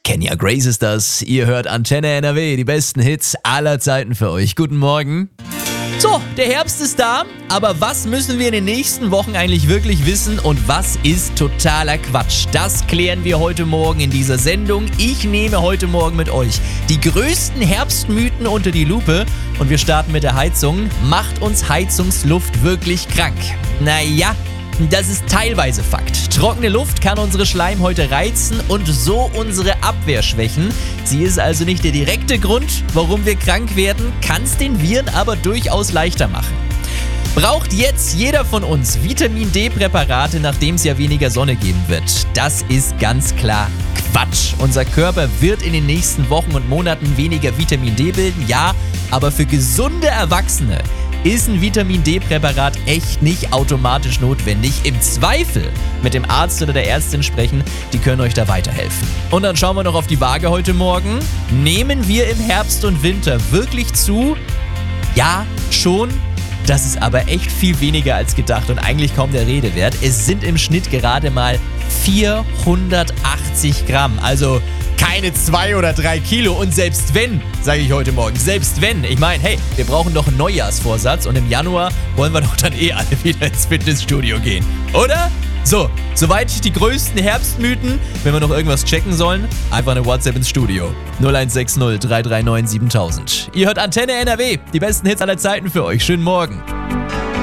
Kenya Grace ist das. Ihr hört Antenne NRW, die besten Hits aller Zeiten für euch. Guten Morgen. So, der Herbst ist da, aber was müssen wir in den nächsten Wochen eigentlich wirklich wissen und was ist totaler Quatsch? Das klären wir heute Morgen in dieser Sendung. Ich nehme heute Morgen mit euch die größten Herbstmythen unter die Lupe und wir starten mit der Heizung. Macht uns Heizungsluft wirklich krank? Naja, das ist teilweise Fakt. Trockene Luft kann unsere Schleimhäute reizen und so unsere Abwehr schwächen. Sie ist also nicht der direkte Grund, warum wir krank werden, kann es den Viren aber durchaus leichter machen. Braucht jetzt jeder von uns Vitamin-D-Präparate, nachdem es ja weniger Sonne geben wird? Das ist ganz klar Quatsch. Unser Körper wird in den nächsten Wochen und Monaten weniger Vitamin D bilden, ja, aber für gesunde Erwachsene ist ein Vitamin-D-Präparat echt nicht automatisch notwendig. Im Zweifel mit dem Arzt oder der Ärztin sprechen, die können euch da weiterhelfen. Und dann schauen wir noch auf die Waage heute Morgen. Nehmen wir im Herbst und Winter wirklich zu? Ja, schon. Das ist aber echt viel weniger als gedacht und eigentlich kaum der Rede wert. Es sind im Schnitt gerade mal 480 Gramm, also keine 2 oder 3 Kilo. Und selbst wenn, sage ich heute Morgen, selbst wenn, ich meine, hey, wir brauchen doch einen Neujahrsvorsatz und im Januar wollen wir doch dann alle wieder ins Fitnessstudio gehen, oder? So, soweit die größten Herbstmythen. Wenn wir noch irgendwas checken sollen, einfach eine WhatsApp ins Studio. 0160 339 7000. Ihr hört Antenne NRW, die besten Hits aller Zeiten für euch. Schönen Morgen.